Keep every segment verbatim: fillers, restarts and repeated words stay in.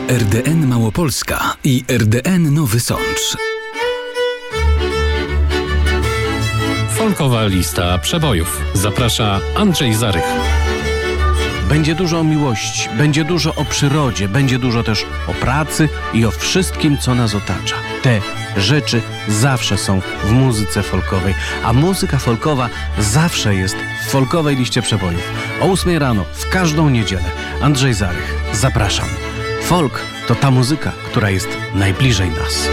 R D N Małopolska i R D N Nowy Sącz. Folkowa lista przebojów. Zaprasza Andrzej Zarych. Będzie dużo o miłości, będzie dużo o przyrodzie, będzie dużo też o pracy i o wszystkim, co nas otacza. Te rzeczy zawsze są w muzyce folkowej, a muzyka folkowa zawsze jest w folkowej liście przebojów. O ósmej rano, w każdą niedzielę. Andrzej Zarych, zapraszam. Folk to ta muzyka, która jest najbliżej nas.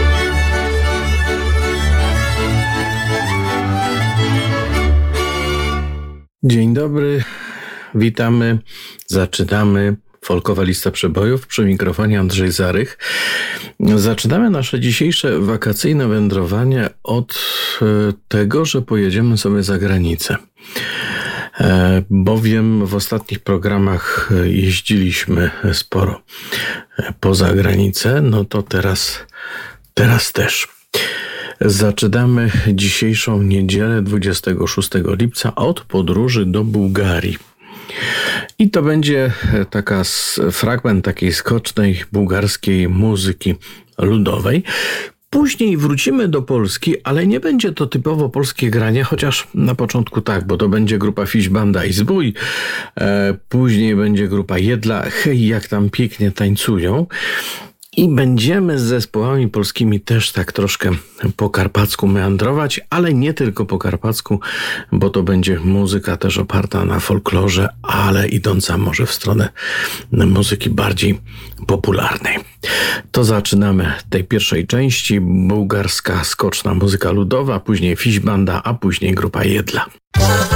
Dzień dobry, witamy, zaczynamy Folkowa lista przebojów, przy mikrofonie Andrzej Zarych. Zaczynamy nasze dzisiejsze wakacyjne wędrowanie od tego, że pojedziemy sobie za granicę. Bowiem w ostatnich programach jeździliśmy sporo poza granicę, no to teraz, teraz też. Zaczynamy dzisiejszą niedzielę dwudziestego szóstego lipca od podróży do Bułgarii. I to będzie taka fragment takiej skocznej bułgarskiej muzyki ludowej. Później wrócimy do Polski, ale nie będzie to typowo polskie granie, chociaż na początku tak, bo to będzie grupa Fiś Banda i Zbój. E, później będzie grupa Jedla, hej, jak tam pięknie tańcują. I będziemy z zespołami polskimi też tak troszkę po karpacku meandrować, ale nie tylko po karpacku, bo to będzie muzyka też oparta na folklorze, ale idąca może w stronę muzyki bardziej popularnej. To zaczynamy tej pierwszej części, bułgarska skoczna muzyka ludowa, później Fiś Banda, a później grupa Jedla.